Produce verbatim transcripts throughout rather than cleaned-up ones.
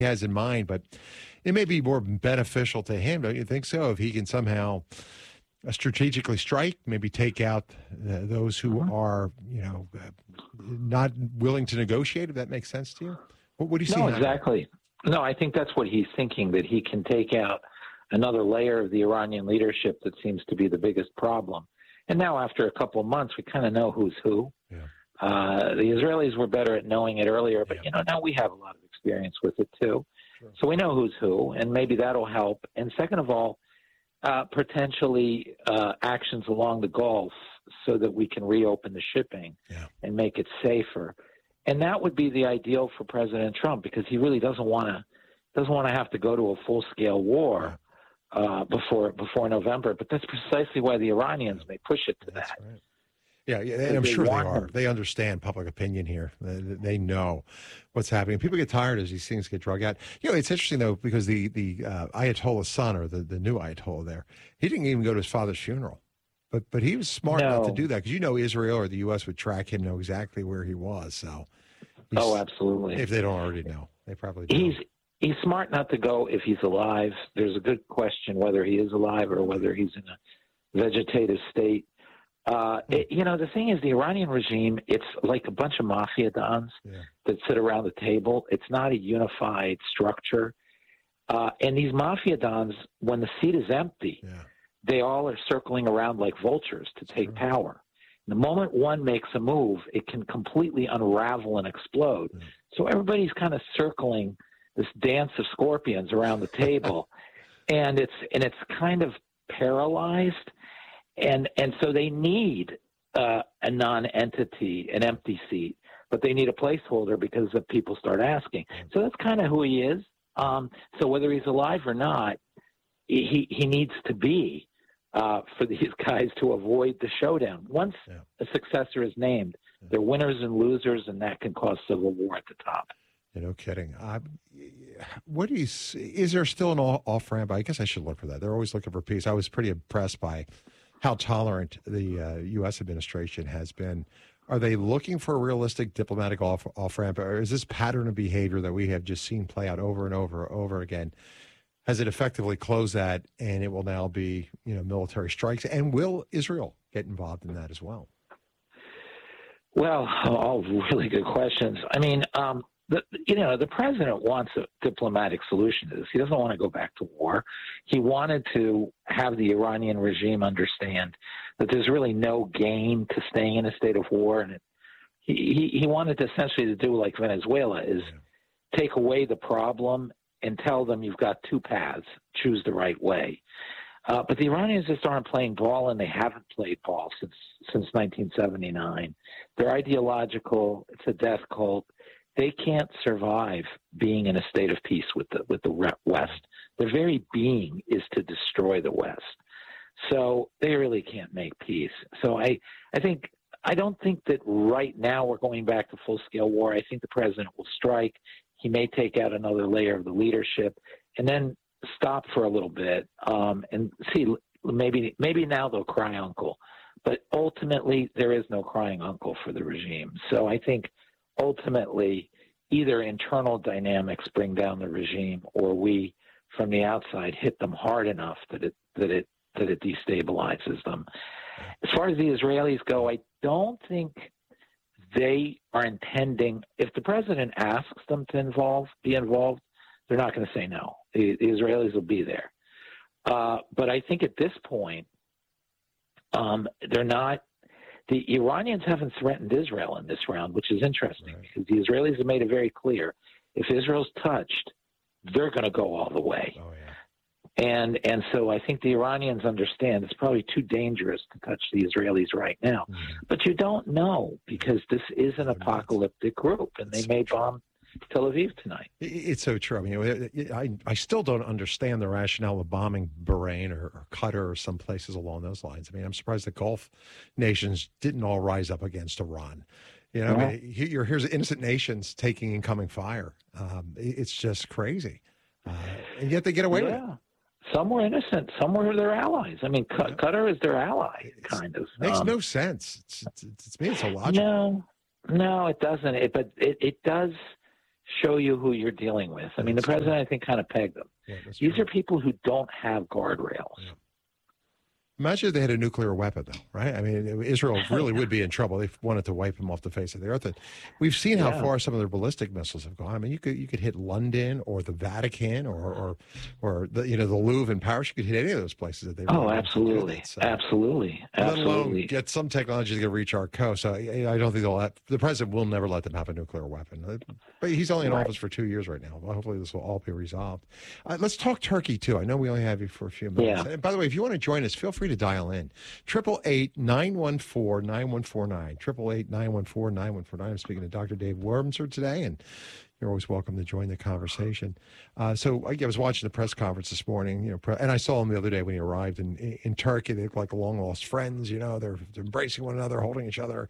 he has in mind, but it may be more beneficial to him. Don't you think so? If he can somehow uh, strategically strike, maybe take out uh, those who Mm-hmm. are, you know, uh, not willing to negotiate, if that makes sense to you? What, what do you see? No, happening? exactly. No, I think that's what he's thinking, that he can take out another layer of the Iranian leadership that seems to be the biggest problem. And now, after a couple of months, we kind of know who's who. Yeah. Uh, the Israelis were better at knowing it earlier, but, Yeah. you know, now we have a lot of experience with it, too. Sure. So we know who's who, and maybe that'll help. And second of all, uh, potentially uh, actions along the Gulf so that we can reopen the shipping Yeah. and make it safer. And that would be the ideal for President Trump, because he really doesn't want to doesn't want to have to go to a full-scale war uh, before before November. But that's precisely why the Iranians may push it to That's that. right. Yeah, yeah, and I'm They sure they want are. them. They understand public opinion here. They, they know what's happening. People get tired as these things get drug out. You know, it's interesting, though, because the, the uh, Ayatollah's son, or the, the new Ayatollah there, he didn't even go to his father's funeral. But but he was smart not to No. do that, because you know Israel or the U S would track him, know exactly where he was. So, he's- Oh, absolutely. if they don't already know, they probably do. He's he's smart not to go if he's alive. There's a good question whether he is alive or whether he's in a vegetative state. Uh, it, you know, the thing is, the Iranian regime, it's like a bunch of mafia dons Yeah. that sit around the table. It's not a unified structure. Uh, and these mafia dons, when the seat is empty, Yeah. they all are circling around like vultures to take Sure. power. The moment one makes a move, it can completely unravel and explode. Mm. So everybody's kind of circling this dance of scorpions around the table, and it's and it's kind of paralyzed, and and so they need uh, a non-entity, an empty seat, but they need a placeholder because the people start asking. So that's kind of who he is. Um, so whether he's alive or not, he he needs to be uh, for these guys to avoid the showdown. Once Yeah. a successor is named, they're winners and losers, and that can cause civil war at the top. Yeah, no kidding. Uh, what do you see? Is there still an off ramp? I guess I should look for that. They're always looking for peace. I was pretty impressed by how tolerant the uh, U S administration has been. Are they looking for a realistic diplomatic off off ramp, or is this pattern of behavior that we have just seen play out over and over and over again? Has it effectively closed that, and it will now be, you know, military strikes? And will Israel get involved in that as well? Well, all really good questions. I mean, um, the, you know, the president wants a diplomatic solution to this. He doesn't want to go back to war. He wanted to have the Iranian regime understand that there's really no gain to staying in a state of war, and it, he he wanted to essentially to do like Venezuela, is take away the problem and tell them you've got two paths, choose the right way. Uh, but the Iranians just aren't playing ball, and they haven't played ball since since nineteen seventy-nine. They're ideological. It's a death cult. They can't survive being in a state of peace with the with the West. Their very being is to destroy the West. So they really can't make peace. So I I think I don't think that right now we're going back to full scale war. I think the president will strike. He may take out another layer of the leadership, and then stop for a little bit um, and see. Maybe maybe now they'll cry uncle, but ultimately there is no crying uncle for the regime. So I think ultimately either internal dynamics bring down the regime, or we from the outside hit them hard enough that it that it that it destabilizes them. As far as the Israelis go, I don't think they are intending. If the president asks them to involve, be involved, they're not going to say no. The, the Israelis will be there. Uh, but I think at this point, um, they're not. The Iranians haven't threatened Israel in this round, which is interesting, Right. because the Israelis have made it very clear: if Israel's touched, they're going to go all the way. Oh, yeah. And and so I think the Iranians understand it's probably too dangerous to touch the Israelis right now. Mhm. But you don't know, because this is an apocalyptic group, and they may bomb Tel Aviv tonight. It- It's so true. I mean, it- it- I, I still don't understand the rationale of bombing Bahrain or, or Qatar or some places along those lines. I mean, I'm surprised the Gulf nations didn't all rise up against Iran. You know, I mean, here, here's innocent nations taking incoming fire. Um, it- it's just crazy. Uh, and yet they get away with it. Yeah. Some were innocent. Some were their allies. I mean, Q- Yeah. Qatar is their ally, It's- kind of. Makes Um, no sense. It's, it's, it's, to me, it's illogical. No, no, it doesn't. It, but it, it does show you who you're dealing with. I mean, the president, I think, kind of pegged them. Yeah, These true. are people who don't have guardrails. Yeah. Imagine if they had a nuclear weapon, though, right? I mean, Israel really would be in trouble. They wanted to wipe them off the face of the earth. And we've seen how Yeah. far some of their ballistic missiles have gone. I mean, you could you could hit London or the Vatican or or, or the you know the Louvre in Paris. You could hit any of those places that they. Oh, really absolutely, so, absolutely, let absolutely. alone get some technology to reach our coast. So I, I don't think they'll. Have, the president will never let them have a nuclear weapon. But he's only in Right. office for two years right now. Well, hopefully this will all be resolved. Uh, let's talk Turkey too. I know we only have you for a few minutes. Yeah. And by the way, if you want to join us, feel free to dial in. Triple eight nine one four nine one four nine. Triple eight nine one four nine one four nine. I'm speaking to Doctor Dave Wormser today, and you're always welcome to join the conversation. Uh, so I was watching the press conference this morning, you know, pre- and I saw him the other day when he arrived in in Turkey. They look like long lost friends. You know, they're, they're embracing one another, holding each other.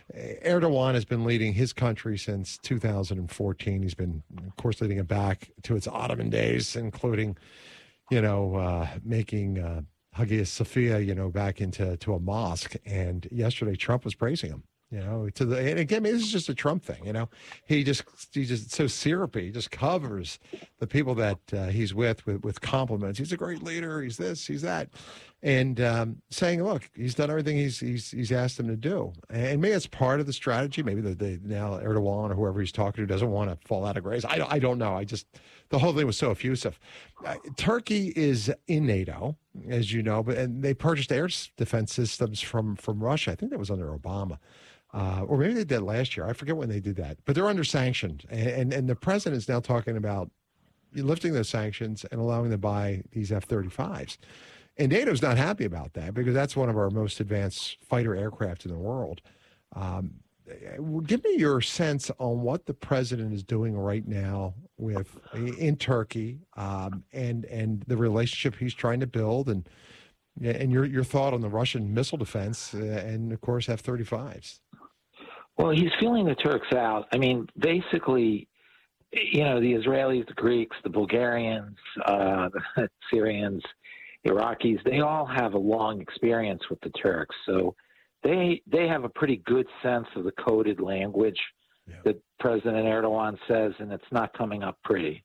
Erdogan has been leading his country since two thousand fourteen. He's been, of course, leading it back to its Ottoman days, including, you know, uh, making. Uh, Hagia Sophia, you know, back into to a mosque. And yesterday, Trump was praising him, you know, to the, and again, maybe this is just a Trump thing, you know, he just, he's just so syrupy. He just covers the people that uh, he's with, with, with compliments. He's a great leader. He's this, he's that. And um, saying, look, he's done everything he's, he's, he's asked him to do. And maybe it's part of the strategy. Maybe the, the now Erdogan or whoever he's talking to doesn't want to fall out of grace. I don't, I don't know. I just, the whole thing was so effusive. Uh, Turkey is in NATO, as you know, but and they purchased air defense systems from, from Russia. I think that was under Obama. Uh, or maybe they did last year. I forget when they did that. But they're under sanctions. And, and, and the president is now talking about lifting those sanctions and allowing them to buy these F thirty-fives. And NATO's not happy about that because that's one of our most advanced fighter aircraft in the world. Um, give me your sense on what the president is doing right now with in Turkey um, and and the relationship he's trying to build, and and your your thought on the Russian missile defense uh, and of course F thirty-fives. Well, he's feeling the Turks out. I mean, basically, you know, the Israelis, the Greeks, the Bulgarians, uh, the Syrians, Iraqis, they all have a long experience with the Turks. So they they have a pretty good sense of the coded language yeah. that President Erdogan says, and it's not coming up pretty.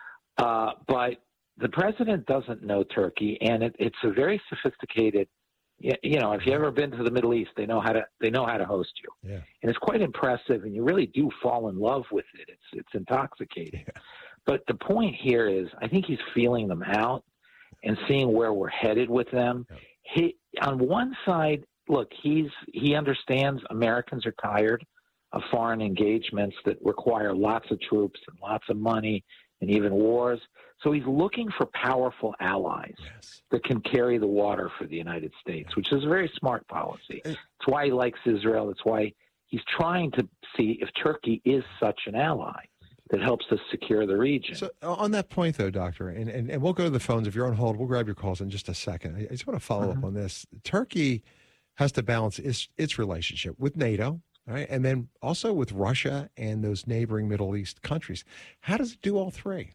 Uh, but the president doesn't know Turkey, and it, it's a very sophisticated, you know, if you've ever been to the Middle East, they know how to they know how to host you. Yeah. And it's quite impressive, and you really do fall in love with it. It's it's intoxicating. Yeah. But the point here is I think he's feeling them out and seeing where we're headed with them. Yeah. He, on one side, look, he's he understands Americans are tired of foreign engagements that require lots of troops and lots of money and even wars. So he's looking for powerful allies yes. that can carry the water for the United States, yeah. which is a very smart policy. It's why he likes Israel. It's why he's trying to see if Turkey is such an ally that helps us secure the region. So on that point, though, Doctor, and, and, and we'll go to the phones. If you're on hold, we'll grab your calls in just a second. I, I just want to follow mm-hmm. up on this. Turkey has to balance its, its relationship with NATO, right, and then also with Russia and those neighboring Middle East countries. How does it do all three?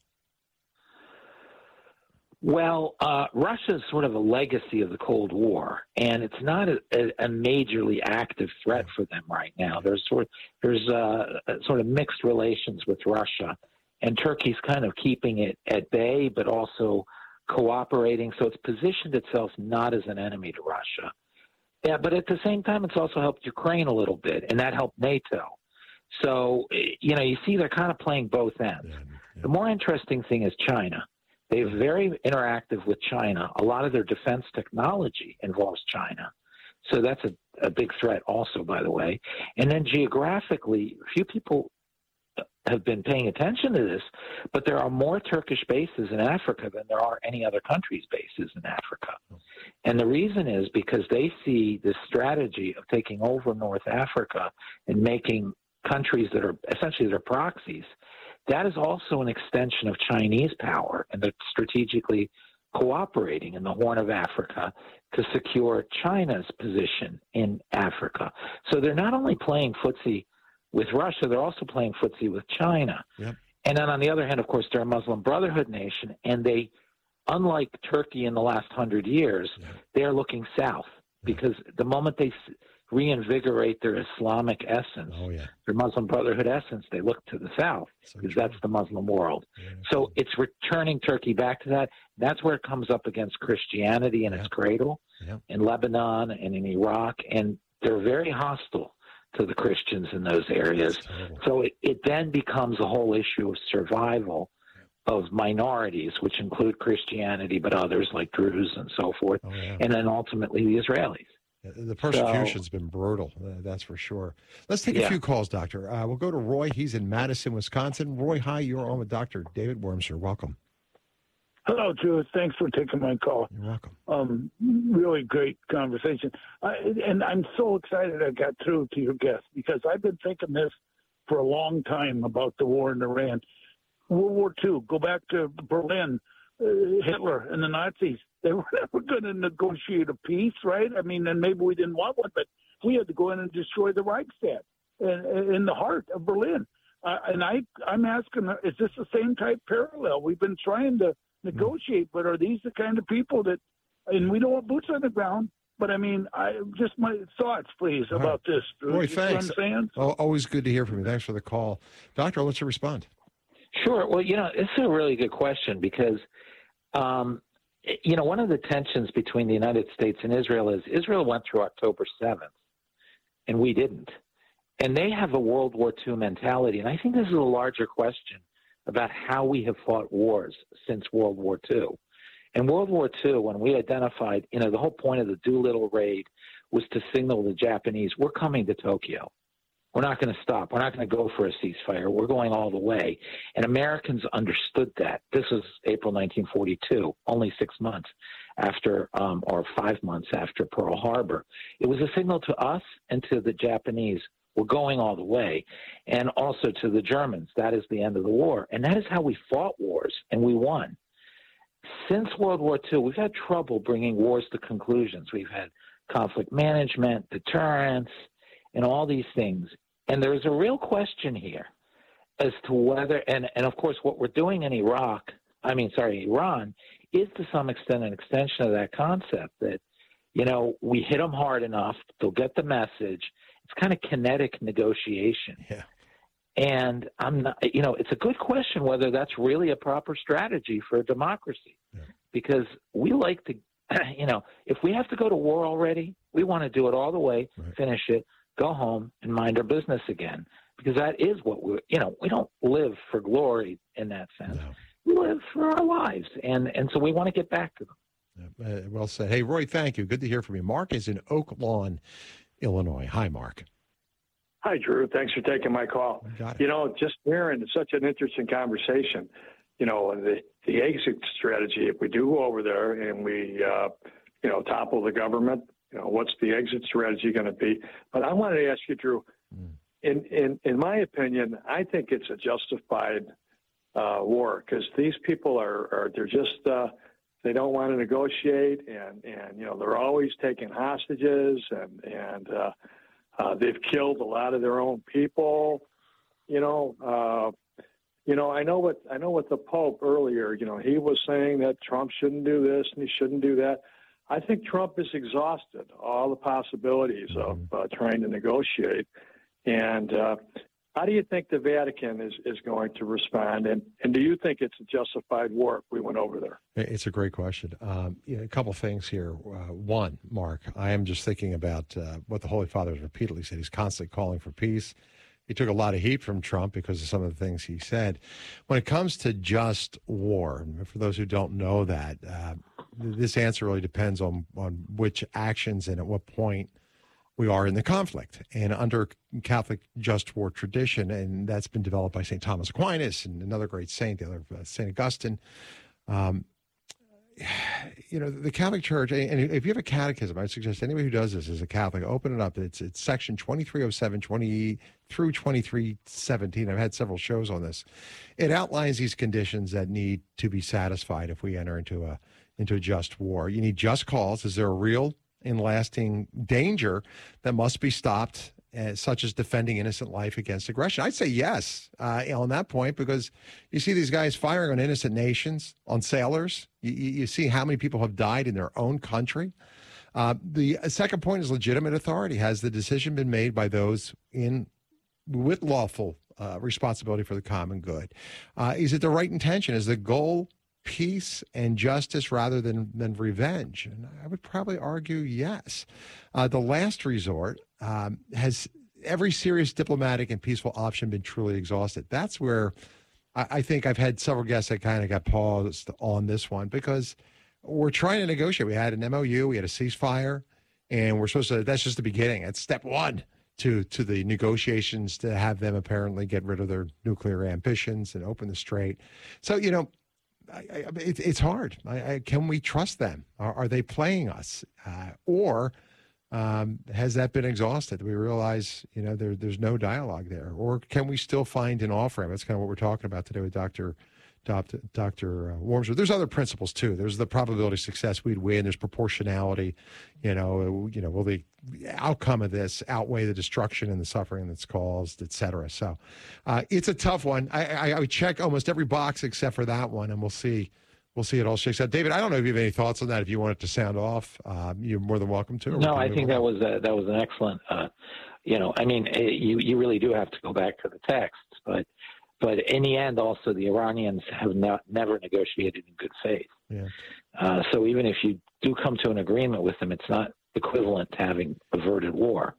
Well, uh, Russia is sort of a legacy of the Cold War, and it's not a, a, a majorly active threat for them right now. There's sort of, there's uh, sort of mixed relations with Russia, and Turkey's kind of keeping it at bay, but also cooperating. So it's positioned itself not as an enemy to Russia. Yeah, but at the same time, it's also helped Ukraine a little bit, and that helped NATO. So, you know, you see they're kind of playing both ends. Yeah, yeah. The more interesting thing is China. They're very interactive with China. A lot of their defense technology involves China. So that's a, a big threat also, by the way. And then geographically, few people have been paying attention to this, but there are more Turkish bases in Africa than there are any other country's bases in Africa. And the reason is because they see this strategy of taking over North Africa and making countries that are essentially their proxies. That is also an extension of Chinese power, and they're strategically cooperating in the Horn of Africa to secure China's position in Africa. So they're not only playing footsie with Russia, they're also playing footsie with China. Yep. And then on the other hand, of course, they're a Muslim Brotherhood nation, and they, unlike Turkey in the last hundred years, yep. they're looking south because the moment they reinvigorate their Islamic essence, Oh, yeah. their Muslim Brotherhood essence, they look to the south So because true. that's the Muslim world. Yeah. So it's returning Turkey back to that. That's where it comes up against Christianity in Yeah. its cradle Yeah. in Lebanon and in Iraq, and they're very hostile to the Christians in those areas. It's terrible. So it, it then becomes a whole issue of survival of minorities, which include Christianity, but others like Druze and so forth, Oh, yeah. and then ultimately the Israelis. The persecution's been brutal, uh, that's for sure. Let's take a Yeah. few calls, Doctor. Uh, we'll go to Roy. He's in Madison, Wisconsin. Roy, hi. You're on with Doctor David Wormser. Welcome. Hello, Drew. Thanks for taking my call. You're welcome. Um, really great conversation. I, and I'm so excited I got through to your guest because I've been thinking this for a long time about the war in Iran. World War Two, go back to Berlin, uh, Hitler and the Nazis. They were never going to negotiate a peace, right? I mean, and maybe we didn't want one, but we had to go in and destroy the Reichstag in, in the heart of Berlin. Uh, and I, I'm asking, is this the same type parallel? We've been trying to negotiate, but are these the kind of people that, and we don't want boots on the ground, but I mean, I just my thoughts, please, All about right. this. Roy, You see what thanks. I'm saying? Oh, always good to hear from you. Thanks for the call. Doctor, I'll let you respond. Sure. Well, you know, this is a really good question because, um, you know, one of the tensions between the United States and Israel is Israel went through October seventh, and we didn't. And they have a World War Two mentality. And I think this is a larger question about how we have fought wars since World War Two. In World War Two, when we identified, you know, the whole point of the Doolittle raid was to signal the Japanese, we're coming to Tokyo. We're not going to stop. We're not going to go for a ceasefire. We're going all the way. And Americans understood that. This was April nineteen forty-two, only six months after, um, or five months after Pearl Harbor. It was a signal to us and to the Japanese, we're going all the way. And also to the Germans, that is the end of the war. And that is how we fought wars, and we won. Since World War Two, we've had trouble bringing wars to conclusions. We've had conflict management, deterrence, and all these things. And there's a real question here as to whether, and, and of course, what we're doing in Iraq, I mean, sorry, Iran, is to some extent an extension of that concept that, you know, we hit them hard enough, they'll get the message. It's kind of kinetic negotiation. Yeah. And I'm not, you know, it's a good question whether that's really a proper strategy for a democracy, Yeah. because we like to, you know, if we have to go to war already, we want to do it all the way, Right. finish it, go home and mind our business again, because that is what we, you know, we don't live for glory in that sense. No. We live for our lives, and and so we want to get back to them. Uh, well said. Hey, Roy, thank you. Good to hear from you. Mark is in Oak Lawn, Illinois. Hi, Mark. Hi, Drew. Thanks for taking my call. Got it. You know, just hearing such an interesting conversation. You know, the the exit strategy. If we do go over there and we, uh, you know, topple the government, you know, what's the exit strategy going to be? But I wanted to ask you, Drew. Mm. In in in my opinion, I think it's a justified uh, war because these people are, are they're just uh, they don't want to negotiate, and and you know they're always taking hostages, and and uh, uh, they've killed a lot of their own people. You know, uh, you know, I know what I know what the Pope earlier. You know, he was saying that Trump shouldn't do this and he shouldn't do that. I think Trump has exhausted all the possibilities of uh, trying to negotiate. And uh, how do you think the Vatican is, is going to respond? And, and do you think it's a justified war if we went over there? It's a great question. Um, yeah, a couple things here. Uh, one, Mark, I am just thinking about uh, what the Holy Father has repeatedly said. He's constantly calling for peace. He took a lot of heat from Trump because of some of the things he said. When it comes to just war, and for those who don't know that, uh, this answer really depends on, on which actions and at what point we are in the conflict. And under Catholic just war tradition, and that's been developed by Saint Thomas Aquinas and another great saint, the other uh, Saint Augustine, um, you know, the Catholic Church, and if you have a catechism, I suggest anybody who does this as a Catholic, open it up. It's it's section twenty-three oh seven, twenty through twenty-three seventeen. I've had several shows on this. It outlines these conditions that need to be satisfied if we enter into a into a just war. You need just cause. Is there a real and lasting danger that must be stopped, uh, such as defending innocent life against aggression? I'd say yes uh, on that point, because you see these guys firing on innocent nations, on sailors. You, you see how many people have died in their own country. Uh, the second point is legitimate authority. Has the decision been made by those in with lawful uh, responsibility for the common good? Uh, is it the right intention? Is the goal peace and justice rather than, than revenge? And I would probably argue yes. Uh, the last resort, um, has every serious diplomatic and peaceful option been truly exhausted? That's where I, I think I've had several guests that kind of got paused on this one, because we're trying to negotiate. We had an M O U, we had a ceasefire, and we're supposed to, that's just the beginning. It's step one to to the negotiations to have them apparently get rid of their nuclear ambitions and open the strait. So, you know, I, I, it, it's hard. I, I, can we trust them? Are, are they playing us? Uh, or um, has that been exhausted? Do we realize, you know, there, there's no dialogue there? Or can we still find an off-ramp? That's kind of what we're talking about today with Doctor Doctor Wormser. There's other principles too. There's the probability of success we'd win. There's proportionality. You know, you know, will the outcome of this outweigh the destruction and the suffering that's caused, et cetera? So uh, it's a tough one. I, I, I would check almost every box except for that one, and we'll see. We'll see it all shakes out. David, I don't know if you have any thoughts on that. If you want it to sound off, um, you're more than welcome to. No, I think that was a, that was an excellent. Uh, you know, I mean, you you really do have to go back to the texts, but. But in the end, also, the Iranians have not, never negotiated in good faith. Yeah. Uh, so even if you do come to an agreement with them, it's not equivalent to having averted war.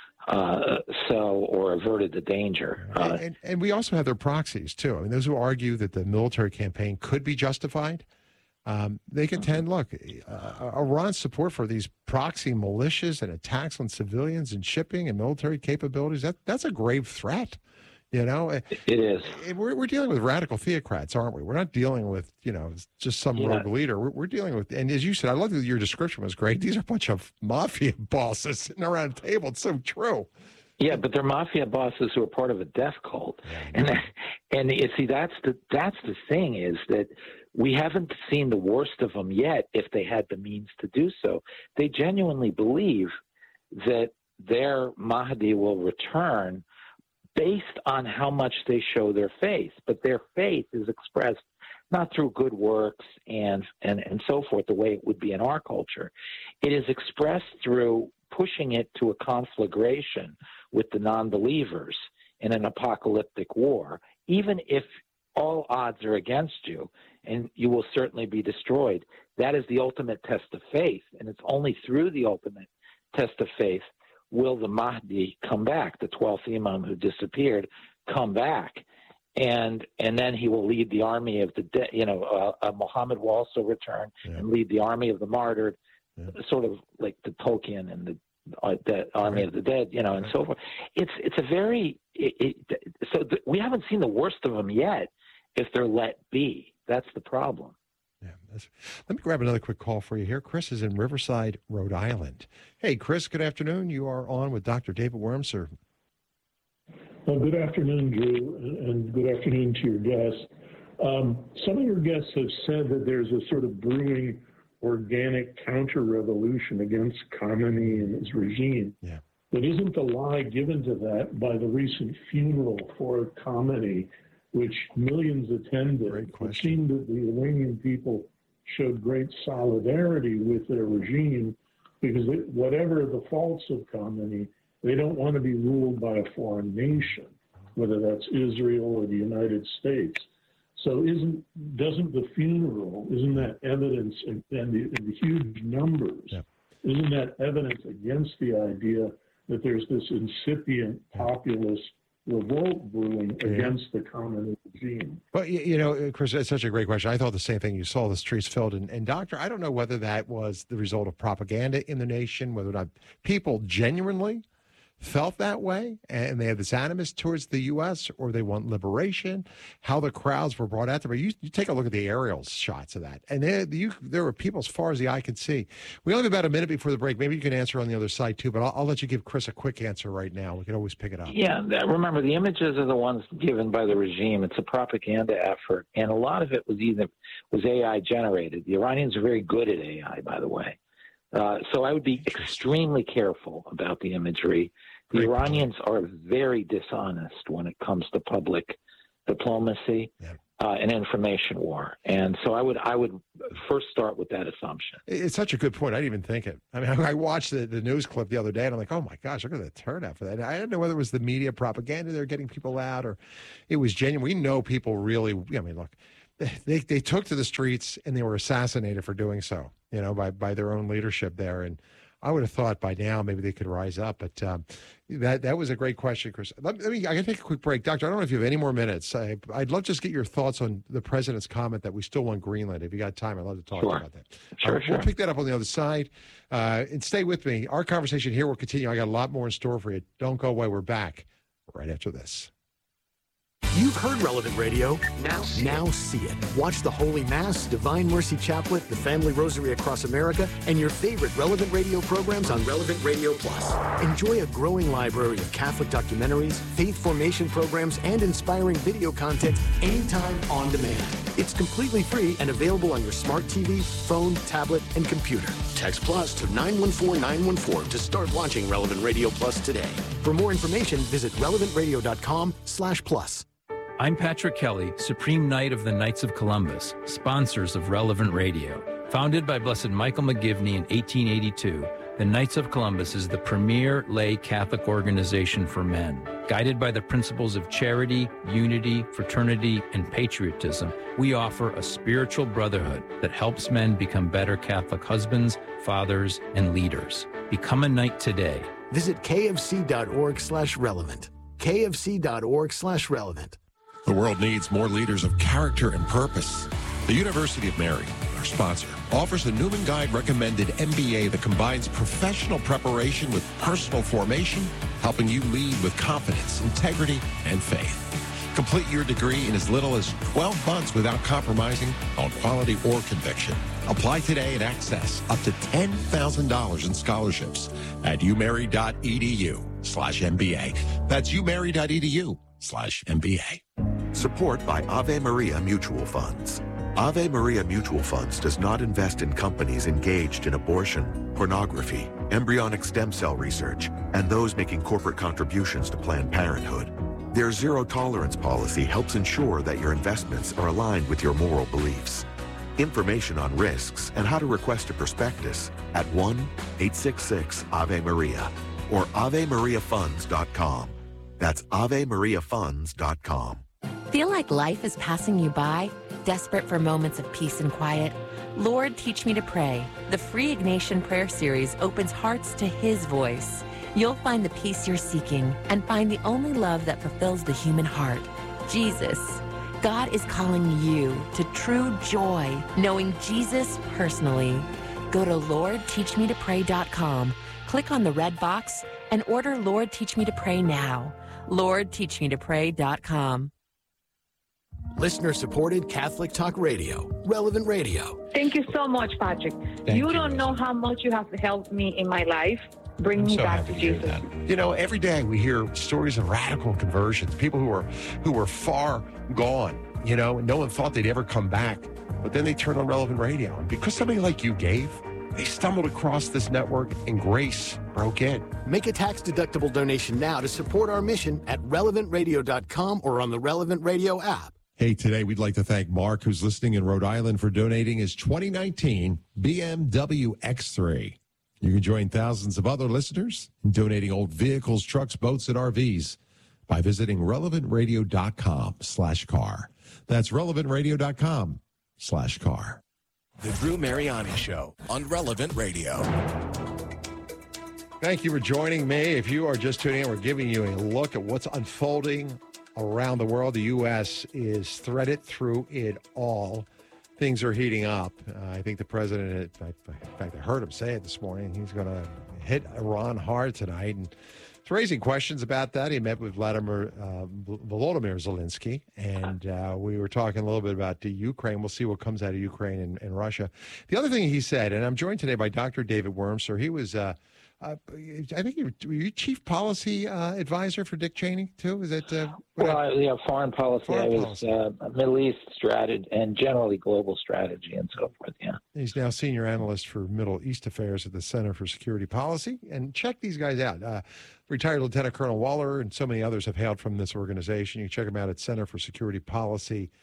Uh, so, or averted the danger. Uh, and, and, and we also have their proxies, too. I mean, those who argue that the military campaign could be justified, um, they contend, look, uh, Iran's support for these proxy militias and attacks on civilians and shipping and military capabilities, that that's a grave threat. You know, it is. We're, we're dealing with radical theocrats, aren't we? We're not dealing with, you know, just some yeah. rogue leader. We're, we're dealing with, and as you said, I love that your description was great. These are a bunch of mafia bosses sitting around a table. It's so true. Yeah, but they're mafia bosses who are part of a death cult, yeah. and and you see that's the that's the thing is that we haven't seen the worst of them yet. If they had the means to do so, they genuinely believe that their Mahdi will return based on how much they show their faith. But their faith is expressed not through good works and, and, and so forth, the way it would be in our culture. It is expressed through pushing it to a conflagration with the non-believers in an apocalyptic war, even if all odds are against you, and you will certainly be destroyed. That is the ultimate test of faith, and it's only through the ultimate test of faith will the Mahdi come back, the twelfth Imam who disappeared, come back. And and then he will lead the army of the dead. You know, uh, uh, Muhammad will also return yeah. and lead the army of the martyred, yeah. sort of like the Tolkien and the, uh, the army right. of the dead, you know, and right. so forth. It's it's a very, it, it, so th- we haven't seen the worst of them yet if they're let be. That's the problem. Yeah, that's, let me grab another quick call for you here. Chris is in Riverside, Rhode Island. Hey, Chris, good afternoon. You are on with Doctor David Wormser. Well, good afternoon, Drew, and good afternoon to your guests. Um, some of your guests have said that there's a sort of brewing organic counter-revolution against Khamenei and his regime. Yeah. But isn't the lie given to that by the recent funeral for Khamenei, which millions attended? It seemed that the Iranian people showed great solidarity with their regime because it, whatever the faults of Khamenei, they don't want to be ruled by a foreign nation, whether that's Israel or the United States. So isn't doesn't the funeral, isn't that evidence, and the, and the huge numbers, yeah. isn't that evidence against the idea that there's this incipient populist revolt brewing yeah. against the Khamenei regime? Well, you know, Chris, that's such a great question. I thought the same thing. You saw the streets filled. And, and Doctor, I don't know whether that was the result of propaganda in the nation, whether or not people genuinely felt that way and they had this animus towards the U S or they want liberation, how the crowds were brought out there. But you, you take a look at the aerial shots of that. And there, you, there were people as far as the eye could see. We only have about a minute before the break. Maybe you can answer on the other side too, but I'll, I'll let you give Chris a quick answer right now. We can always pick it up. Yeah, remember, the images are the ones given by the regime. It's a propaganda effort. And a lot of it was either was A I generated. The Iranians are very good at A I, by the way. Uh, so I would be extremely careful about the imagery. The Great Iranians point. Are very dishonest when it comes to public diplomacy yeah. uh, and information war, and so I would I would first start with that assumption. It's such a good point. I didn't even think it. I mean, I watched the, the news clip the other day, and I'm like, oh, my gosh, look at the turnout for that. And I didn't know whether it was the media propaganda they're getting people out or it was genuine. We know people really, I mean, look, they, they took to the streets, and they were assassinated for doing so, you know, by, by their own leadership there. And I would have thought by now maybe they could rise up, but um, that that was a great question, Chris. Let, let me. I can take a quick break, Doctor. I don't know if you have any more minutes. I, I'd love to just get your thoughts on the president's comment that we still want Greenland. If you got time, I'd love to talk sure. about that. Sure, uh, sure. We'll pick that up on the other side, uh, and stay with me. Our conversation here will continue. I got a lot more in store for you. Don't go away. We're back right after this. You've heard Relevant Radio. Now, now see it. Watch the Holy Mass, Divine Mercy Chaplet, the Family Rosary Across America, and your favorite Relevant Radio programs on Relevant Radio Plus. Enjoy a growing library of Catholic documentaries, faith formation programs, and inspiring video content anytime on demand. It's completely free and available on your smart T V, phone, tablet, and computer. Text Plus to nine one four nine one four to start watching Relevant Radio Plus today. For more information, visit relevant radio dot com slash plus. I'm Patrick Kelly, Supreme Knight of the Knights of Columbus, sponsors of Relevant Radio. Founded by Blessed Michael McGivney in eighteen eighty-two, the Knights of Columbus is the premier lay Catholic organization for men. Guided by the principles of charity, unity, fraternity, and patriotism, we offer a spiritual brotherhood that helps men become better Catholic husbands, fathers, and leaders. Become a knight today. Visit kfc.org slash relevant. kfc.org slash relevant. The world needs more leaders of character and purpose. The University of Mary, our sponsor, offers the Newman Guide recommended M B A that combines professional preparation with personal formation, helping you lead with confidence, integrity, and faith. Complete your degree in as little as twelve months without compromising on quality or conviction. Apply today and access up to ten thousand dollars in scholarships at umary.edu slash MBA. That's umary.edu slash MBA. Support by Ave Maria Mutual Funds. Ave Maria Mutual Funds does not invest in companies engaged in abortion, pornography, embryonic stem cell research, and those making corporate contributions to Planned Parenthood. Their zero-tolerance policy helps ensure that your investments are aligned with your moral beliefs. Information on risks and how to request a prospectus at one eight six six Ave Maria or ave maria funds dot com. That's ave maria funds dot com. Feel like life is passing you by? Desperate for moments of peace and quiet? Lord, Teach Me to Pray. The free Ignatian Prayer Series opens hearts to His voice. You'll find the peace you're seeking and find the only love that fulfills the human heart, Jesus. God is calling you to true joy, knowing Jesus personally. Go to lord teach me to pray dot com, click on the red box, and order Lord Teach Me to Pray now. lord teach me to pray dot com. Listener-supported Catholic Talk Radio, Relevant Radio. Thank you so much, Patrick. Thank you you, don't know how much you have helped me in my life. Bring I'm me so back happy to hear Jesus. that. You know, every day we hear stories of radical conversions, people who are who were far gone, you know, and no one thought they'd ever come back. But then they turned on Relevant Radio. And because somebody like you gave, they stumbled across this network and grace broke in. Make a tax-deductible donation now to support our mission at relevant radio dot com or on the Relevant Radio app. Hey, today we'd like to thank Mark, who's listening in Rhode Island, for donating his twenty nineteen B M W X three. You can join thousands of other listeners in donating old vehicles, trucks, boats, and R Vs by visiting relevant radio dot com slash car. That's relevant radio dot com slash car. The Drew Mariani Show on Relevant Radio. Thank you for joining me. If you are just tuning in, we're giving you a look at what's unfolding around the world. The U S is threaded through it all. Things are heating up. Uh, I think the president, in fact, I heard him say it this morning, he's going to hit Iran hard tonight. And it's raising questions about that. He met with Vladimir uh, Volodymyr Zelensky, and uh, we were talking a little bit about the Ukraine. We'll see what comes out of Ukraine and, and Russia. The other thing he said, and I'm joined today by Doctor David Wurmser. He was, uh, uh, I think, you were you chief policy uh, advisor for Dick Cheney too? Is that? Uh, well, I, yeah, foreign policy. Foreign I was policy. Uh, Middle East strategy and generally global strategy and so forth. Yeah. He's now senior analyst for Middle East Affairs at the Center for Security Policy. And check these guys out. Uh, retired Lieutenant Colonel Waller and so many others have hailed from this organization. You check them out at center for security policy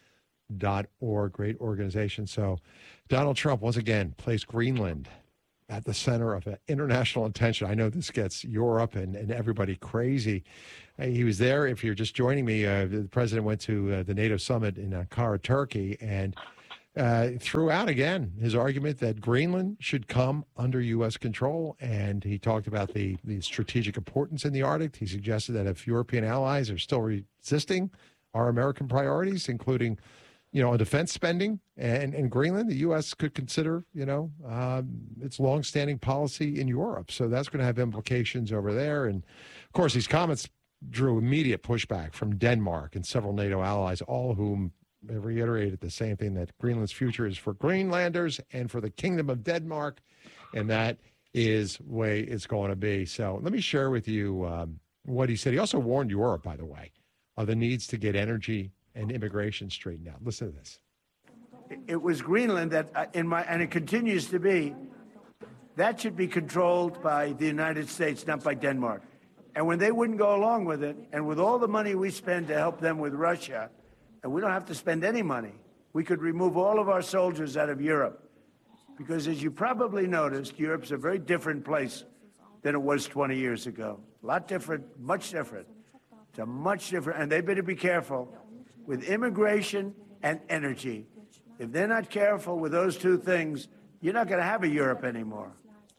dot org. Great organization. So Donald Trump, once again, placed Greenland at the center of international attention. I know this gets Europe and, and everybody crazy. Uh, he was there. If you're just joining me, uh, the president went to uh, the NATO summit in Ankara, Turkey, and uh, threw out again his argument that Greenland should come under U S control. And he talked about the, the strategic importance in the Arctic. He suggested that if European allies are still resisting our American priorities, including you know, on defense spending and, and Greenland, the U S could consider, you know, um, its longstanding policy in Europe. So that's going to have implications over there. And, of course, these comments drew immediate pushback from Denmark and several NATO allies, all of whom have reiterated the same thing, that Greenland's future is for Greenlanders and for the Kingdom of Denmark, and that is the way it's going to be. So let me share with you um, what he said. He also warned Europe, by the way, of the needs to get energy and immigration straightened out. Listen to this. It was Greenland that, in my, and it continues to be, that should be controlled by the United States, not by Denmark. And when they wouldn't go along with it, and with all the money we spend to help them with Russia, and we don't have to spend any money, we could remove all of our soldiers out of Europe. Because as you probably noticed, Europe's a very different place than it was twenty years ago. A lot different, much different. It's a much different, and they better be careful with immigration and energy. If they're not careful with those two things, you're not going to have a Europe anymore.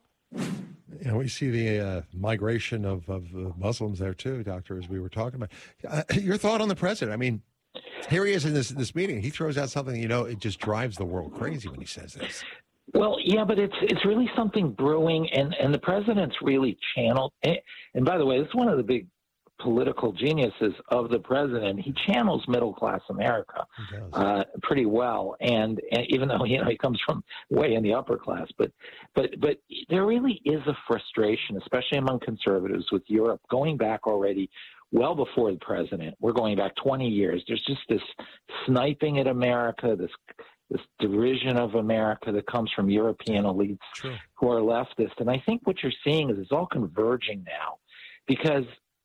You know, we see the uh, migration of, of uh, Muslims there too, Doctor, as we were talking about. Uh, your thought on the president? I mean, here he is in this this meeting. He throws out something, you know, it just drives the world crazy when he says this. Well, yeah, but it's it's really something brewing, and, and the president's really channeled. And, and by the way, this is one of the big political geniuses of the president. He channels middle-class America uh, pretty well, and, and even though you know he comes from way in the upper class, but but but there really is a frustration, especially among conservatives, with Europe going back already well before the president. We're going back twenty years. There's just this sniping at America, this this derision of America that comes from European elites True. Who are leftist, and I think what you're seeing is it's all converging now, because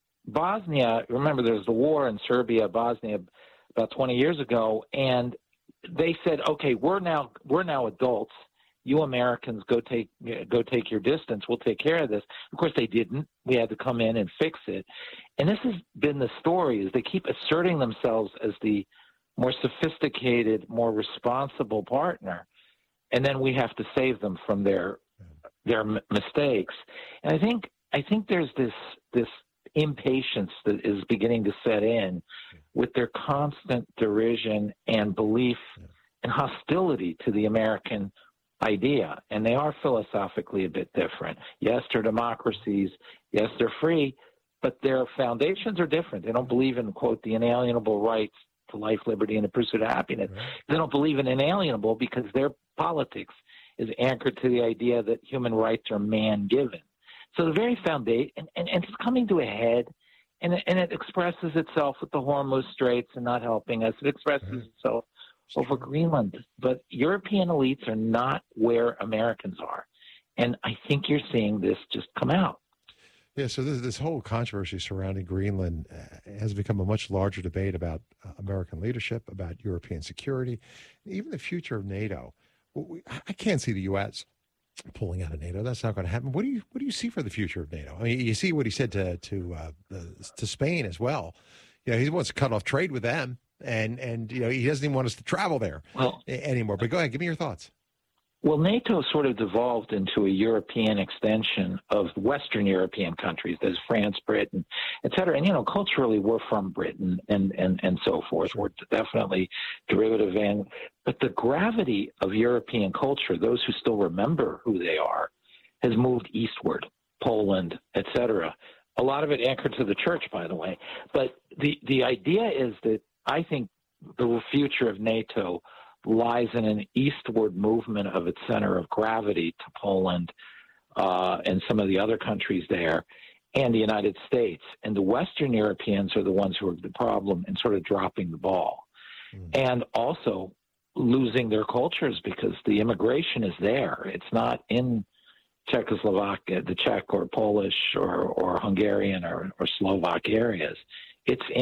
Bosnia, remember there's the war in Serbia, Bosnia, about twenty years ago, and they said, okay, we're now we're now adults. You Americans go take go take your distance. We'll take care of this. Of course, they didn't. We had to come in and fix it. And this has been the story: is they keep asserting themselves as the more sophisticated, more responsible partner, and then we have to save them from their their m- mistakes. And I think I think there's this this. impatience that is beginning to set in with their constant derision and belief and hostility to the American idea. And they are philosophically a bit different. Yes, they're democracies. Yes, they're free, but their foundations are different. They don't believe in, quote, the inalienable rights to life, liberty, and the pursuit of happiness. Right. They don't believe in inalienable because their politics is anchored to the idea that human rights are man-given. So the very foundation, and, and, and it's coming to a head, and, and it expresses itself with the Hormuz Straits and not helping us. It expresses right. itself over Greenland. But European elites are not where Americans are. And I think you're seeing this just come out. Yeah, so this, this whole controversy surrounding Greenland uh, has become a much larger debate about uh, American leadership, about European security, and even the future of NATO. Well, we, I can't see the U S pulling out of NATO. That's not going to happen. What do you what do you see for the future of NATO? I mean, you see what he said to to uh, the, to Spain as well. You know, he wants to cut off trade with them, and and you know he doesn't even want us to travel there well, anymore. But go ahead, give me your thoughts. Well, NATO sort of devolved into a European extension of Western European countries. There's France, Britain, et cetera. And, you know, culturally, we're from Britain and, and, and so forth. We're definitely derivative. And, but the gravity of European culture, those who still remember who they are, has moved eastward, Poland, et cetera. A lot of it anchored to the church, by the way. But the, the idea is that I think the future of NATO lies in an eastward movement of its center of gravity to Poland uh, and some of the other countries there, and the United States. And the Western Europeans are the ones who are the problem in sort of dropping the ball. Mm. And also losing their cultures because the immigration is there. It's not in Czechoslovakia, the Czech or Polish or, or Hungarian or, or Slovak areas. It's in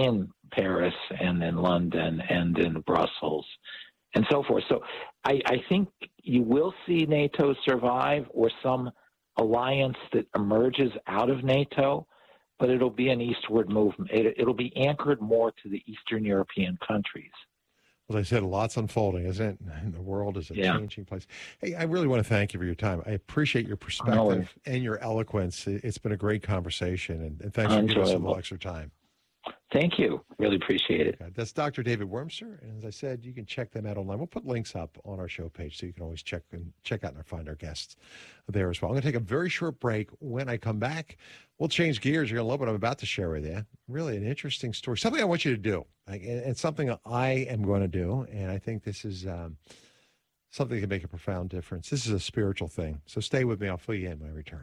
Paris and in London and in Brussels and so forth. So I, I think you will see NATO survive or some alliance that emerges out of NATO, but it'll be an eastward movement. It, it'll be anchored more to the Eastern European countries. Well, I said, a lot's unfolding, isn't it? The world is a yeah. changing place. Hey, I really want to thank you for your time. I appreciate your perspective and your eloquence. It's been a great conversation, and, and thanks for giving us a little extra time. Thank you. Really appreciate it. Okay. That's Doctor David Wormser, and as I said, you can check them out online. We'll put links up on our show page, so you can always check and check out and find our guests there as well. I'm going to take a very short break. When I come back, we'll change gears. You're going to love what I'm about to share with you. Really an interesting story, something I want you to do, and it's something I am going to do, and I think this is um, something that can make a profound difference. This is a spiritual thing, so stay with me. I'll fill you in when I return.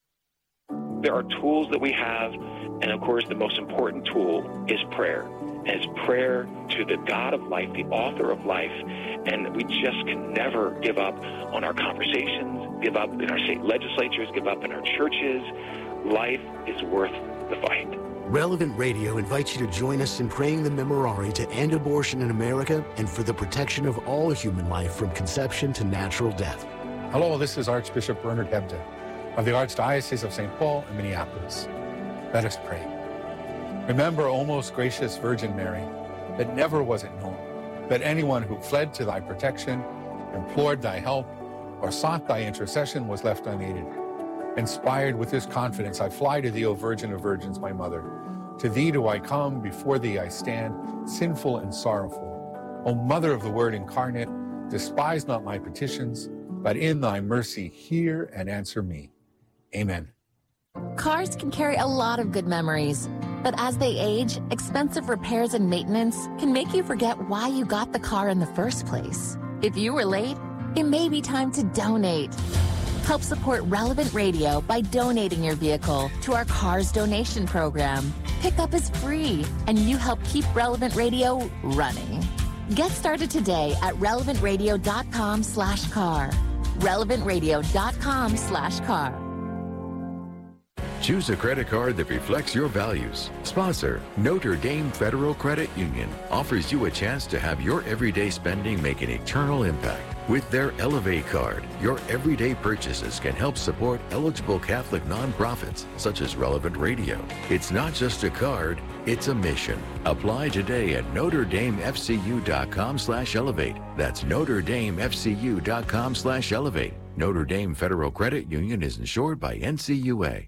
There are tools that we have, and of course the most important tool is prayer. And it's prayer to the God of life, the author of life, and we just can never give up on our conversations, give up in our state legislatures, give up in our churches. Life is worth the fight. Relevant Radio invites you to join us in praying the Memorare to end abortion in America and for the protection of all human life from conception to natural death. Hello, this is Archbishop Bernard Hebda of the Archdiocese of Saint Paul in Minneapolis. Let us pray. Remember, O most gracious Virgin Mary, that never was it known that anyone who fled to thy protection, implored thy help, or sought thy intercession was left unaided. Inspired with this confidence, I fly to thee, O Virgin of Virgins, my mother. To thee do I come, before thee I stand, sinful and sorrowful. O Mother of the Word incarnate, despise not my petitions, but in thy mercy hear and answer me. Amen. Cars can carry a lot of good memories, but as they age, expensive repairs and maintenance can make you forget why you got the car in the first place. If you were late, it may be time to donate. Help support Relevant Radio by donating your vehicle to our Cars Donation Program. Pickup is free, and you help keep Relevant Radio running. Get started today at relevant radio dot com slash car. relevant radio dot com slash car. Choose a credit card that reflects your values. Sponsor, Notre Dame Federal Credit Union, offers you a chance to have your everyday spending make an eternal impact. With their Elevate card, your everyday purchases can help support eligible Catholic nonprofits, such as Relevant Radio. It's not just a card, it's a mission. Apply today at notre dame f c u dot com slash elevate. That's notre dame f c u dot com slash elevate. Notre Dame Federal Credit Union is insured by N C U A.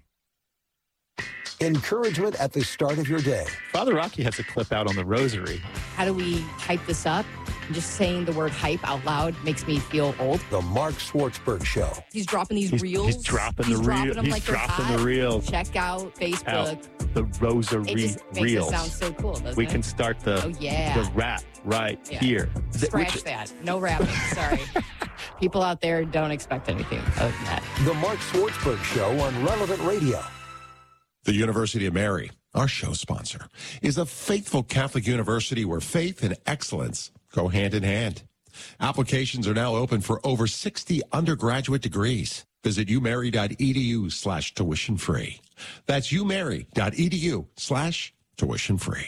Encouragement at the start of your day. Father Rocky has a clip out on the rosary. How do we hype this up? Just saying the word hype out loud makes me feel old. The Mark Schwartzberg Show. He's dropping these he's, reels. He's dropping he's the reels. He's like dropping the reels. Check out Facebook. Out the rosary it just makes reels. It sound so cool, doesn't we it? can start the, oh, yeah. the rap right yeah. here. Scratch Which, that. No rapping. Sorry. People out there don't expect anything other than that. The Mark Schwartzberg Show on Relevant Radio. The University of Mary, our show sponsor, is a faithful Catholic university where faith and excellence go hand in hand. Applications are now open for over sixty undergraduate degrees. Visit umary.edu slash tuition free. That's umary.edu slash tuition free.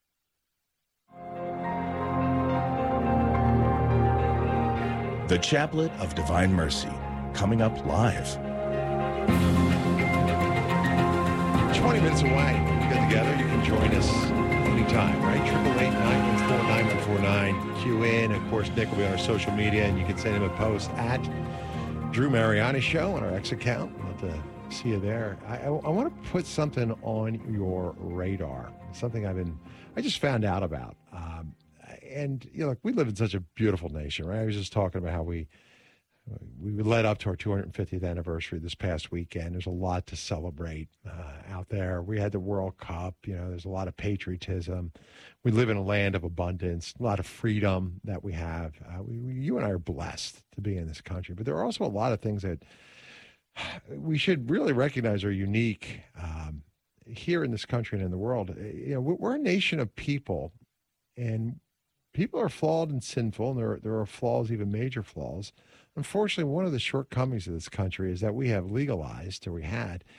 The Chaplet of Divine Mercy, coming up live. twenty minutes away. We get together. You can join us anytime, right? Triple eight nine one four nine one four nine. Q in. Of course, Nick will be on our social media, and you can send him a post at Drew Mariani Show on our X account. We'll have to see you there. I, I, I want to put something on your radar. Something I've been, I just found out about. Um, and you know, like we live in such a beautiful nation, right? I was just talking about how we. We led up to our two hundred fiftieth anniversary this past weekend. There's a lot to celebrate uh, out there. We had the World Cup. You know, there's a lot of patriotism. We live in a land of abundance, a lot of freedom that we have. Uh, we, we, you and I are blessed to be in this country. But there are also a lot of things that we should really recognize are unique um, here in this country and in the world. You know, we're a nation of people, and people are flawed and sinful, and there, there are flaws, even major flaws. Unfortunately, one of the shortcomings of this country is that we have legalized, or we had,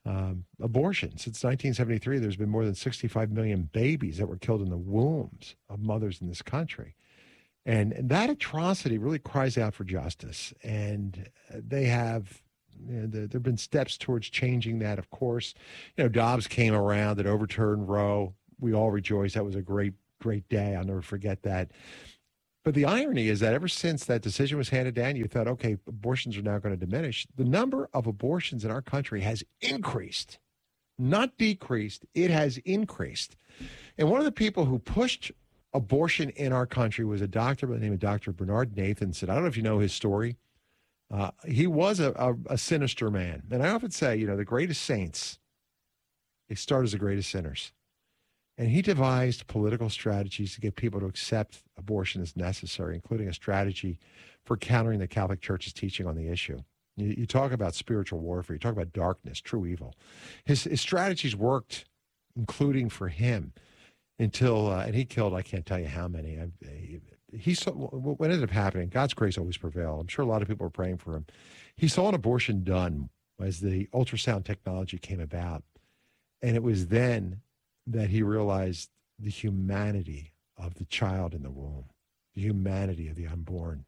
um, abortion. Since nineteen seventy-three, there's been more than sixty-five million babies that were killed in the wombs of mothers in this country. And, and that atrocity really cries out for justice. And they have, you know, there have been steps towards changing that, of course. You know, Dobbs came around and overturned Roe. We all rejoiced. That was a great, great day. I'll never forget that. But the irony is that ever since that decision was handed down, you thought, okay, abortions are now going to diminish. The number of abortions in our country has increased, not decreased. It has increased. And one of the people who pushed abortion in our country was a doctor by the name of Doctor Bernard Nathanson. I don't know if you know his story. Uh, he was a, a, a sinister man. And I often say, you know, the greatest saints, they start as the greatest sinners. And he devised political strategies to get people to accept abortion as necessary, including a strategy for countering the Catholic Church's teaching on the issue. You, you talk about spiritual warfare. You talk about darkness, true evil. His, his strategies worked, including for him, until, uh, and he killed, I can't tell you how many. I, he, he saw, what ended up happening, God's grace always prevailed. I'm sure a lot of people were praying for him. He saw an abortion done as the ultrasound technology came about. And it was then that he realized the humanity of the child in the womb, the humanity of the unborn.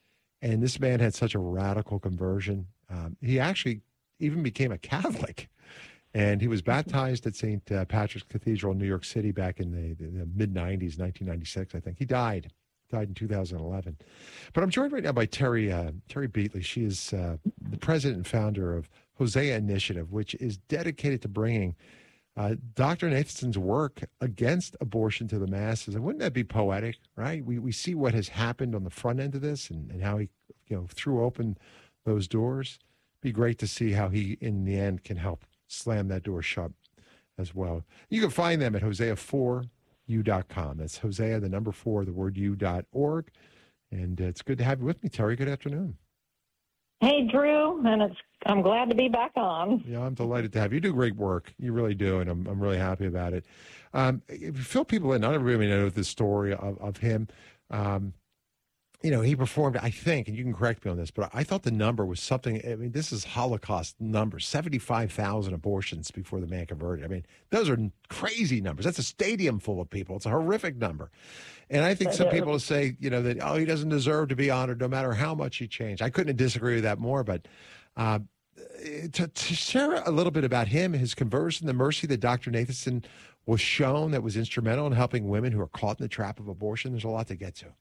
And this man had such a radical conversion. Um, he actually even became a Catholic. And he was baptized at Saint Uh, Patrick's Cathedral in New York City back in the, the, the mid nineties, nineteen ninety-six, I think. He died, died in two thousand eleven. But I'm joined right now by Terry uh, Terry Beatley. She is uh, the president and founder of Hosea Initiative, which is dedicated to bringing uh, Doctor Nathanson's work against abortion to the masses. And wouldn't that be poetic, right? We we see what has happened on the front end of this and, and how he you know threw open those doors. Be great to see how he, in the end, can help slam that door shut as well. You can find them at hosea four u dot com. That's Hosea, the number four, the word u dot org. And uh, it's good to have you with me, Terry. Good afternoon. Hey, Drew, and it's I'm glad to be back on. Yeah, I'm delighted to have you. You do great work. You really do, and I'm I'm really happy about it. Um, if you fill people in, not everybody knows the story of, of him. Um, You know, he performed, I think, and you can correct me on this, but I thought the number was something, I mean, this is Holocaust numbers, seventy-five thousand abortions before the man converted. I mean, those are crazy numbers. That's a stadium full of people. It's a horrific number. And I think some people say, you know, that, oh, he doesn't deserve to be honored no matter how much he changed. I couldn't disagree with that more, but uh, to, to share a little bit about him, his conversion, the mercy that Doctor Nathanson was shown that was instrumental in helping women who are caught in the trap of abortion. There's a lot to get to.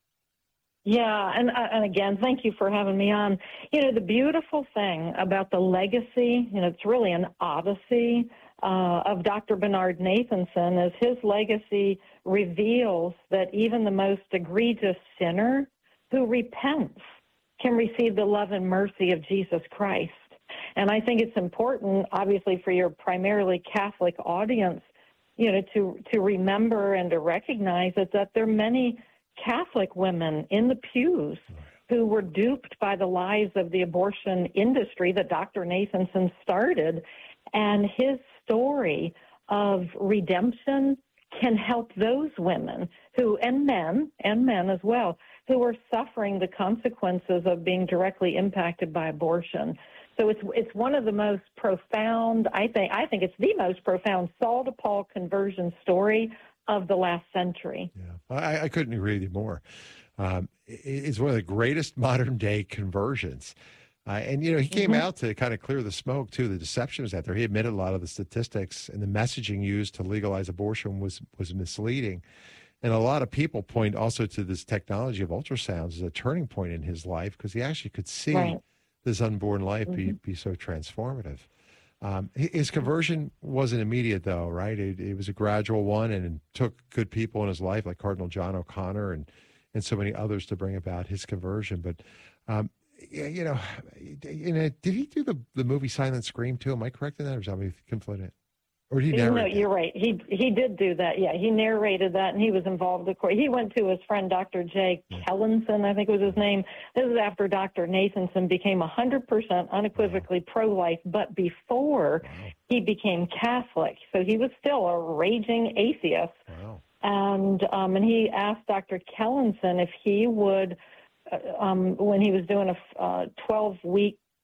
Yeah, and and again, thank you for having me on. You know, the beautiful thing about the legacy, you know, it's really an odyssey uh, of Doctor Bernard Nathanson, is his legacy reveals that even the most egregious sinner who repents can receive the love and mercy of Jesus Christ. And I think it's important, obviously, for your primarily Catholic audience, you know, to to remember and to recognize that, that there are many Catholic women in the pews who were duped by the lies of the abortion industry that Doctor Nathanson started. And his story of redemption can help those women who, and men, and men as well, who are suffering the consequences of being directly impacted by abortion. So it's it's one of the most profound, I think, I think it's the most profound Saul to Paul conversion story of the last century. Yeah, I, I couldn't agree with you more. Um, it, it's one of the greatest modern day conversions. Uh, and, you know, he came mm-hmm. out to kind of clear the smoke, too. The deception was out there. He admitted a lot of the statistics and the messaging used to legalize abortion was, was misleading. And a lot of people point also to this technology of ultrasounds as a turning point in his life because he actually could see right. this unborn life mm-hmm. be, be so transformative. Um, his conversion wasn't immediate, though, right? It, it was a gradual one, and it took good people in his life, like Cardinal John O'Connor and, and so many others, to bring about his conversion. But, um, you know, you know, did he do the, the movie Silent Scream, too? Am I correct in that, or is that conflated? Or did he narrate No, you're right. He he did do that. Yeah, he narrated that, and he was involved, of course. He went to his friend Doctor Jay Kellinson, I think was his name. This is after Doctor Nathanson became one hundred percent unequivocally wow. pro-life, but before wow. he became Catholic. So he was still a raging atheist. Wow. And, um, and he asked Doctor Kellinson if he would, uh, um, when he was doing a twelve-week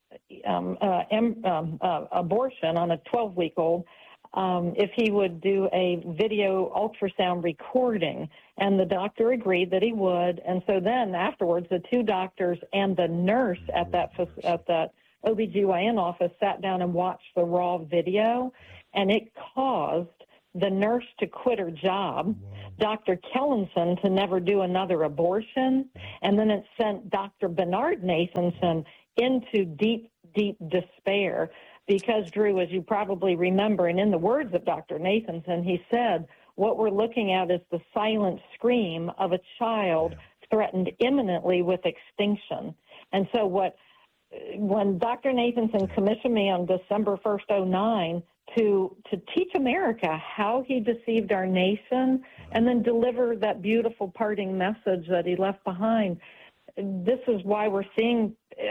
um, uh, em, um, uh, abortion on a twelve-week-old, um, if he would do a video ultrasound recording. And the doctor agreed that he would. And so then afterwards, the two doctors and the nurse at that at that O B G Y N office sat down and watched the raw video, and it caused the nurse to quit her job, Doctor Kellenson to never do another abortion, and then it sent Doctor Bernard Nathanson into deep, deep despair because, Drew, as you probably remember, and in the words of Doctor Nathanson, he said, what we're looking at is the silent scream of a child threatened imminently with extinction. And so what, when Doctor Nathanson commissioned me on December first, oh nine, to to teach America how he deceived our nation and then deliver that beautiful parting message that he left behind. This is why we're seeing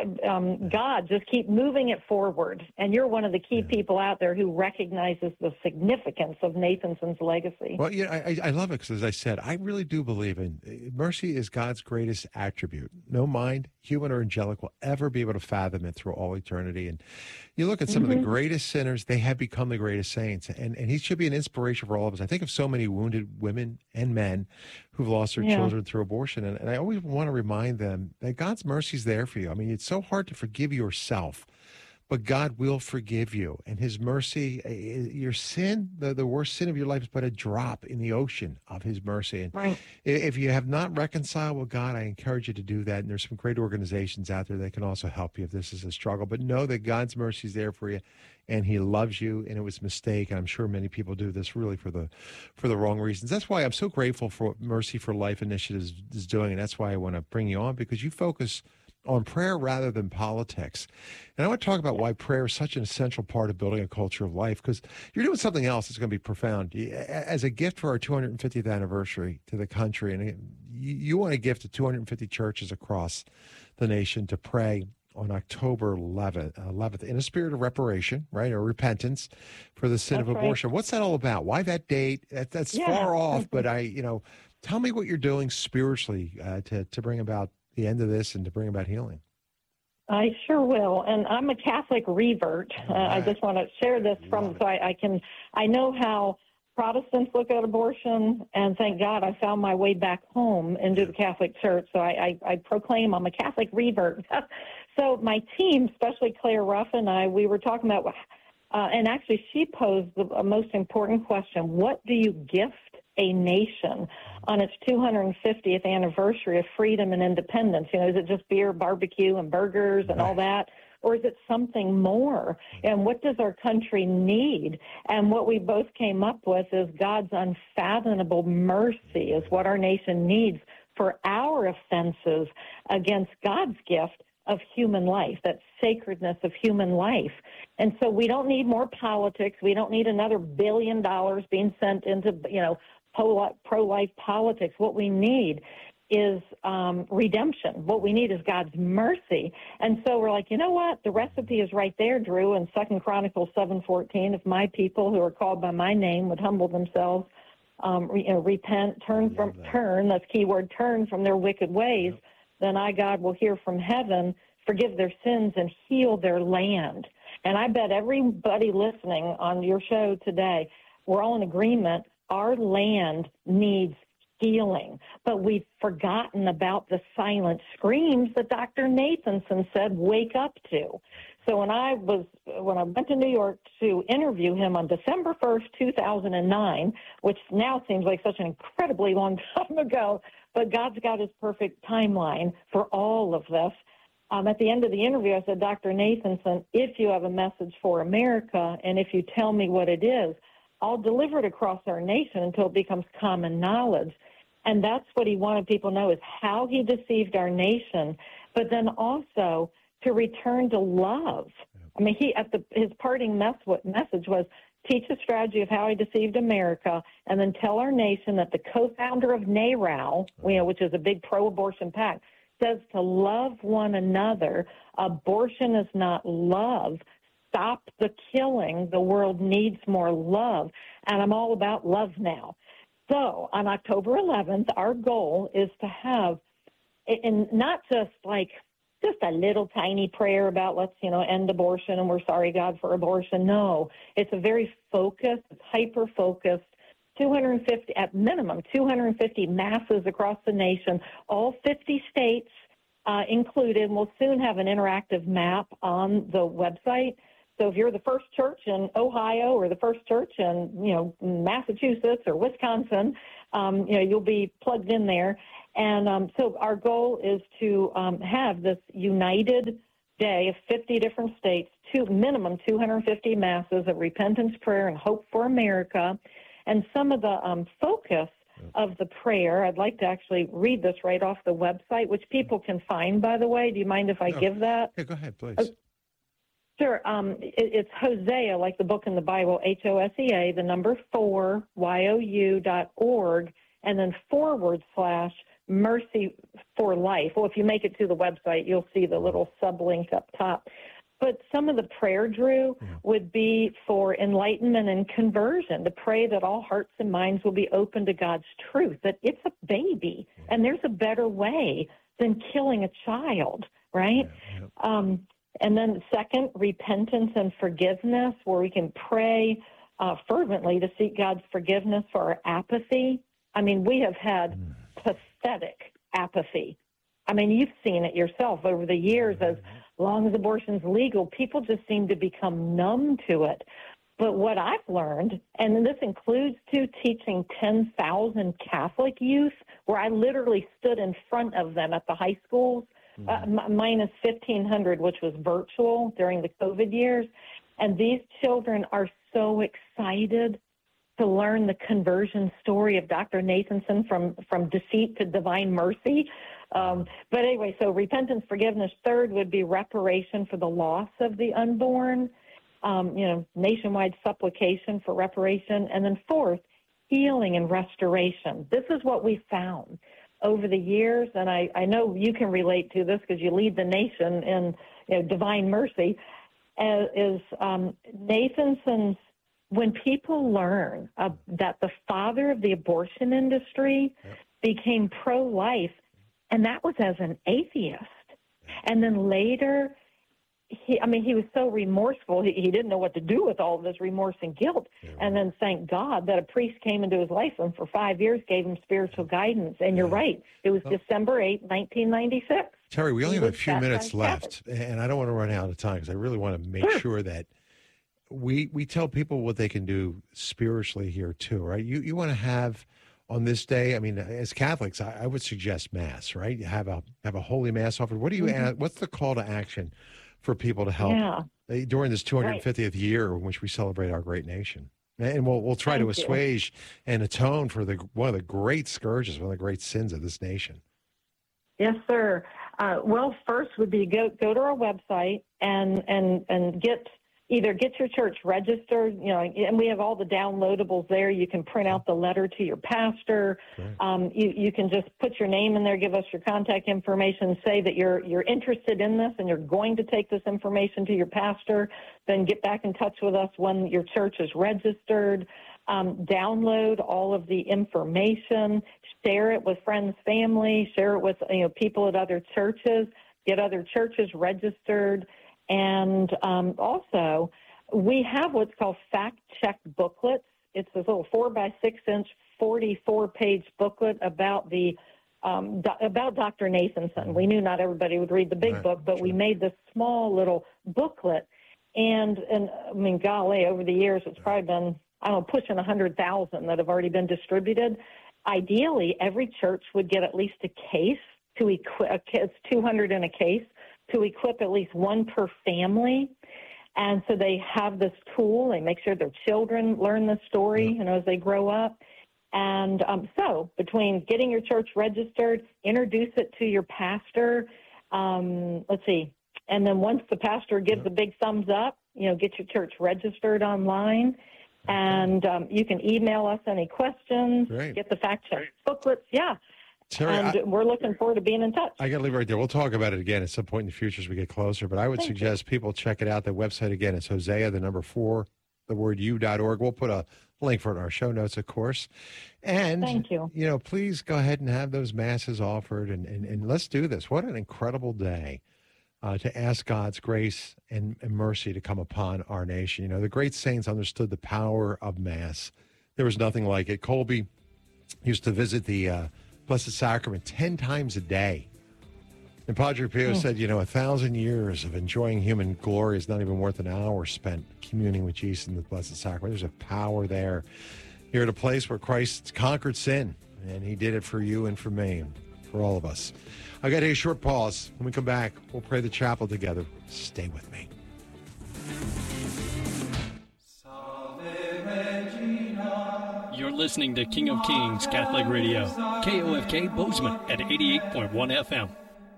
um, God just keep moving it forward. And you're one of the key people out there who recognizes the significance of Nathanson's legacy. Well, yeah, I, I love it because, as I said, I really do believe in mercy is God's greatest attribute. No mind, human or angelic, will ever be able to fathom it through all eternity. And you look at some mm-hmm. of the greatest sinners, they have become the greatest saints. And, and he should be an inspiration for all of us. I think of so many wounded women and men who've lost their yeah. children through abortion. And, and I always want to remind them that God's mercy is there for you. I mean, it's so hard to forgive yourself, but God will forgive you. And his mercy, your sin, the, the worst sin of your life is but a drop in the ocean of his mercy. And right. if you have not reconciled with God, I encourage you to do that. And there's some great organizations out there that can also help you if this is a struggle. But know that God's mercy is there for you, and he loves you, and it was a mistake. And I'm sure many people do this really for the for the wrong reasons. That's why I'm so grateful for what Mercy for Life Initiatives is doing, and that's why I want to bring you on, because you focus on prayer rather than politics. And I want to talk about why prayer is such an essential part of building a culture of life, because you're doing something else that's going to be profound. As a gift for our two hundred fiftieth anniversary to the country, and you want to gift to two hundred fifty churches across the nation to pray on October eleventh, eleventh in a spirit of reparation, right, or repentance for the sin that's of abortion. Right. What's that all about? Why that date? That, that's yeah. far off, but I, you know, tell me what you're doing spiritually uh, to, to bring about the end of this and to bring about healing. I sure will. And I'm a Catholic revert. Uh, right. I just want to share this from, so I, I can, I know how Protestants look at abortion, and thank God I found my way back home into the Catholic Church. So I, I, I proclaim I'm a Catholic revert. So my team, especially Claire Ruff and I, we were talking about, uh, and actually she posed the uh, most important question: what do you gift a nation on its two hundred fiftieth anniversary of freedom and independence? You know, is it just beer, barbecue, and burgers and all that? Or is it something more? And what does our country need? And what we both came up with is God's unfathomable mercy is what our nation needs for our offenses against God's gift of human life, that sacredness of human life. And so we don't need more politics. We don't need another billion dollars being sent into, you know, pro-life politics. What we need is um, redemption. What we need is God's mercy. And so we're like, you know what? The recipe is right there, Drew, in Second Chronicles seven fourteen. If my people who are called by my name would humble themselves, um, re, you know, repent, turn from that. turn, that's keyword, turn from their wicked ways, yep. then I, God, will hear from heaven, forgive their sins, and heal their land. And I bet everybody listening on your show today, we're all in agreement, our land needs healing. But we've forgotten about the silent screams that Doctor Nathanson said, wake up to. So when I was, when I went to New York to interview him on December first, two thousand nine, which now seems like such an incredibly long time ago, but God's got his perfect timeline for all of this. Um, at the end of the interview, I said, Doctor Nathanson, if you have a message for America and if you tell me what it is, I'll deliver it across our nation until it becomes common knowledge. And that's what he wanted people to know, is how he deceived our nation, but then also to return to love. I mean, he at the his parting mess, what message was, teach the strategy of how he deceived America, and then tell our nation that the co-founder of NARAL, you know, which is a big pro-abortion pact, says to love one another. Abortion is not love. Stop the killing. The world needs more love. And I'm all about love now. So on October eleventh, our goal is to have, and not just like just a little tiny prayer about let's, you know, end abortion and we're sorry, God, for abortion. No, it's a very focused, hyper-focused, two hundred fifty, at minimum, two hundred fifty masses across the nation, all fifty states uh, included. We'll soon have an interactive map on the website. So if you're the first church in Ohio or the first church in, you know, Massachusetts or Wisconsin, um, you know, you'll be plugged in there. And um, so our goal is to um, have this united day of fifty different states, two, minimum two hundred fifty masses of repentance, prayer, and hope for America. And some of the um, focus of the prayer, I'd like to actually read this right off the website, which people can find, by the way. Do you mind if I No. give that? Yeah, go ahead, please. Uh, Sure. Um, it, it's Hosea, like the book in the Bible, H O S E A, the number four, Y O U dot org, and then forward slash mercy for life. Well, if you make it to the website, you'll see the little sublink up top. But some of the prayer, Drew, would be for enlightenment and conversion, to pray that all hearts and minds will be open to God's truth, that it's a baby, and there's a better way than killing a child, right? Yeah, yeah. Um, and then second, repentance and forgiveness, where we can pray uh, fervently to seek God's forgiveness for our apathy. I mean, we have had mm. pathetic apathy. I mean, you've seen it yourself over the years. As long as abortion's legal, people just seem to become numb to it. But what I've learned, and this includes, too, teaching ten thousand Catholic youth, where I literally stood in front of them at the high schools, mm-hmm. uh, minus fifteen hundred, which was virtual during the COVID years. And these children are so excited to learn the conversion story of Doctor Nathanson from, from deceit to divine mercy. Um, but anyway, so repentance, forgiveness. Third would be reparation for the loss of the unborn, um, you know, nationwide supplication for reparation. And then fourth, healing and restoration. This is what we found over the years, and I, I know you can relate to this because you lead the nation in, you know, divine mercy, uh, is um, Nathanson's. When people learn uh, that the father of the abortion industry yep. became pro-life, and that was as an atheist. And then later, he, I mean, he was so remorseful, he, he didn't know what to do with all of this remorse and guilt. Yeah. And then thank God that a priest came into his life and for five years gave him spiritual guidance. And you're yeah. right, it was oh. December eighth, nineteen ninety-six. Terry, we only he have a few minutes left, Catholic. And I don't want to run out of time because I really want to make sure, sure that we we tell people what they can do spiritually here too, right? You you want to have on this day. I mean, as Catholics, I, I would suggest Mass, right? You have a have a Holy Mass offered. What do you? Mm-hmm. add, what's the call to action for people to help yeah. during this two hundred fiftieth right. year in which we celebrate our great nation? And we'll we'll try Thank to assuage you. and atone for the one of the great scourges, one of the great sins of this nation. Yes, sir. Uh, well, first would be go go to our website and and and get. Either get your church registered, you know, and we have all the downloadables there. You can print out the letter to your pastor. Right. Um, you, you can just put your name in there, give us your contact information, say that you're you're interested in this and you're going to take this information to your pastor. Then get back in touch with us when your church is registered. Um, download all of the information, share it with friends, family, share it with you know people at other churches, get other churches registered. And um, also, we have what's called fact-check booklets. It's this little four by six inch, forty-four page booklet about the um, do, about Doctor Nathanson. We knew not everybody would read the big right, book, but sure. we made this small little booklet. And and I mean, golly, over the years, it's probably been I don't know, pushing a hundred thousand that have already been distributed. Ideally, every church would get at least a case to equip. It's two hundred in a case. To equip at least one per family. And so they have this tool. They make sure their children learn the story, you know, as they grow up. And um, so between getting your church registered, introduce it to your pastor, um, let's see, and then once the pastor gives a big thumbs up, you know, get your church registered online. And um, you can email us any questions, Great. Get the fact-check booklets. Yeah. Terry, and I, we're looking forward to being in touch. I got to leave it right there. We'll talk about it again at some point in the future as we get closer. But I would Thank suggest you. people check it out. The website, again, is Hosea, the number four, the word you dot org. We'll put a link for it in our show notes, of course. And, Thank you. you know, please go ahead and have those masses offered. And, and, and let's do this. What an incredible day uh, to ask God's grace and, and mercy to come upon our nation. You know, the great saints understood the power of Mass. There was nothing like it. Colby used to visit the uh, Blessed Sacrament ten times a day. And Padre Pio Hmm. said, you know, a thousand years of enjoying human glory is not even worth an hour spent communing with Jesus in the Blessed Sacrament. There's a power there. You're at a place where Christ conquered sin, and he did it for you and for me and for all of us. I got to take a short pause. When we come back, we'll pray the chapel together. Stay with me. You're listening to King of Kings Catholic Radio, K O F K Bozeman at eighty-eight point one F M.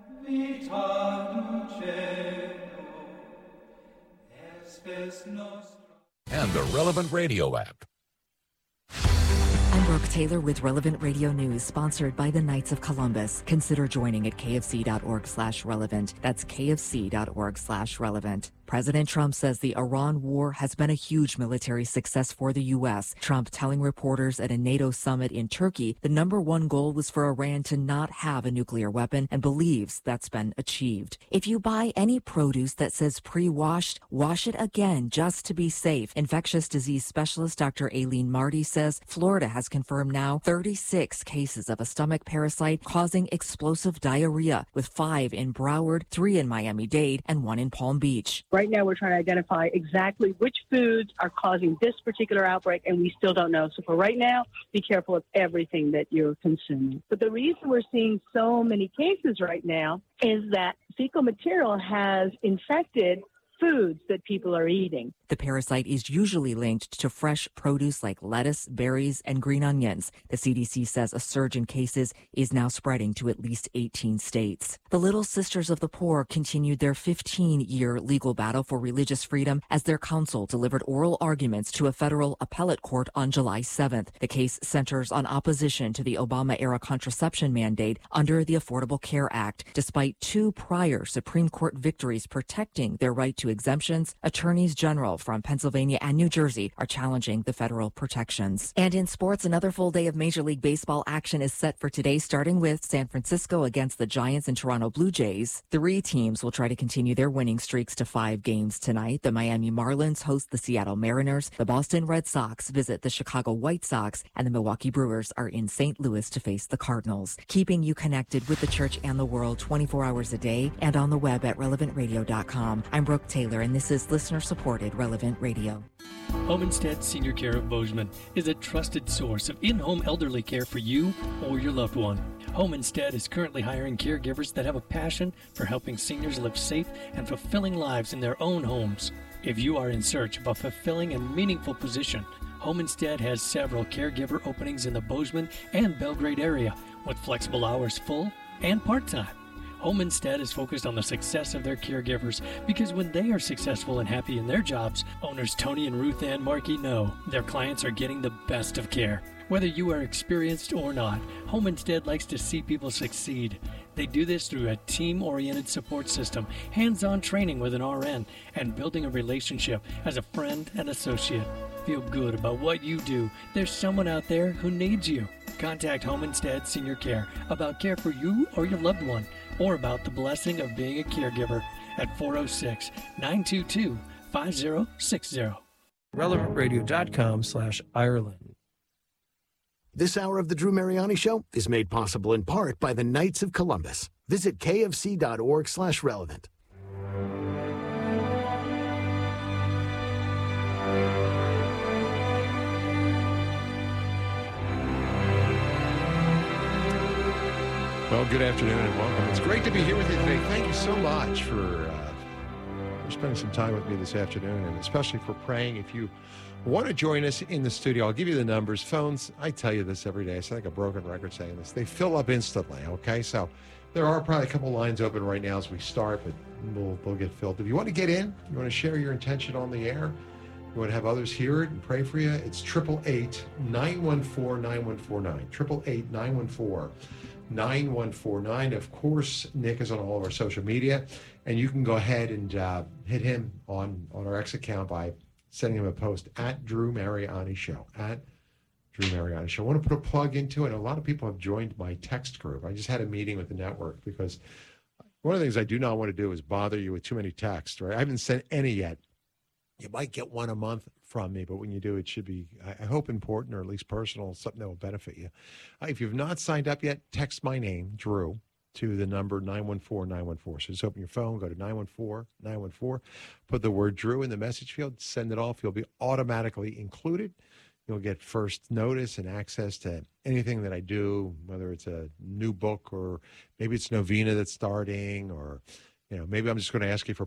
And the Relevant Radio app. I'm Brooke Taylor with Relevant Radio News, sponsored by the Knights of Columbus. Consider joining at kfc.org slash relevant. That's kfc.org slash relevant. President Trump says the Iran war has been a huge military success for the U S. Trump telling reporters at a NATO summit in Turkey the number one goal was for Iran to not have a nuclear weapon and believes that's been achieved. If you buy any produce that says pre-washed, wash it again just to be safe. Infectious disease specialist Doctor Aileen Marty says Florida has confirmed now thirty-six cases of a stomach parasite causing explosive diarrhea, with five in Broward, three in Miami-Dade, and one in Palm Beach. Right now, we're trying to identify exactly which foods are causing this particular outbreak, and we still don't know. So for right now, be careful of everything that you're consuming. But the reason we're seeing so many cases right now is that fecal material has infected foods that people are eating. The parasite is usually linked to fresh produce like lettuce, berries, and green onions. The C D C says a surge in cases is now spreading to at least eighteen states. The Little Sisters of the Poor continued their fifteen-year legal battle for religious freedom as their counsel delivered oral arguments to a federal appellate court on July seventh. The case centers on opposition to the Obama-era contraception mandate under the Affordable Care Act. Despite two prior Supreme Court victories protecting their right to exemptions, attorneys general from Pennsylvania and New Jersey are challenging the federal protections. And in sports, another full day of Major League Baseball action is set for today, starting with San Francisco against the Giants and Toronto Blue Jays. Three teams will try to continue their winning streaks to five games tonight. The Miami Marlins host the Seattle Mariners, the Boston Red Sox visit the Chicago White Sox, and the Milwaukee Brewers are in Saint Louis to face the Cardinals. Keeping you connected with the church and the world twenty-four hours a day and on the web at relevant radio dot com. I'm Brooke Taylor, and this is listener-supported Relevant Radio. Home Instead Senior Care of Bozeman is a trusted source of in-home elderly care for you or your loved one. Home Instead is currently hiring caregivers that have a passion for helping seniors live safe and fulfilling lives in their own homes. If you are in search of a fulfilling and meaningful position, Home Instead has several caregiver openings in the Bozeman and Belgrade area with flexible hours, full and part-time. Home Instead is focused on the success of their caregivers because when they are successful and happy in their jobs, owners Tony and Ruth Ann Markey know their clients are getting the best of care. Whether you are experienced or not, Home Instead likes to see people succeed. They do this through a team-oriented support system, hands-on training with an R N, and building a relationship as a friend and associate. Feel good about what you do. There's someone out there who needs you. Contact Home Instead Senior Care about care for you or your loved one, or about the blessing of being a caregiver at four oh six, nine two two, five oh six oh. relevant radio dot com slash Ireland. This hour of the Drew Mariani Show is made possible in part by the Knights of Columbus. Visit kfc.org slash relevant. Well, good afternoon and welcome. It's great to be here with you today. Thank you so much for, uh, for spending some time with me this afternoon, and especially for praying. If you want to join us in the studio, I'll give you the numbers. Phones, I tell you this every day. I sound like a broken record saying this. They fill up instantly, okay? So there are probably a couple lines open right now as we start, but we'll, they'll get filled. If you want to get in, you want to share your intention on the air, you want to have others hear it and pray for you, it's eight eight eight, nine one four, nine one four nine. eight eight eight, nine one four, nine one four nine. Of course, Nick is on all of our social media, and you can go ahead and uh, hit him on, on our X account by sending him a post at Drew Mariani Show, at Drew Mariani Show. I want to put a plug into it. A lot of people have joined my text group. I just had a meeting with the network because One of the things I do not want to do is bother you with too many texts, right? I haven't sent any yet. You might get one a month from me, but when you do, it should be, I hope, important or at least personal, something that will benefit you. Uh, if you've not signed up yet, text my name, Drew, to the number nine one four nine one four. So just open your phone, go to nine one four nine one four, put the word Drew in the message field, send it off. You'll be automatically included. You'll get first notice and access to anything that I do, whether it's a new book or maybe it's Novena that's starting, or, you know, maybe I'm just going to ask you for